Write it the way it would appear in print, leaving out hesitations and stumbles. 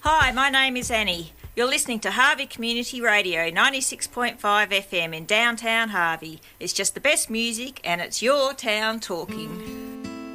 Hi, my name is Annie. You're listening to Harvey Community Radio 96.5 FM in downtown Harvey. It's just the best music and it's your town talking.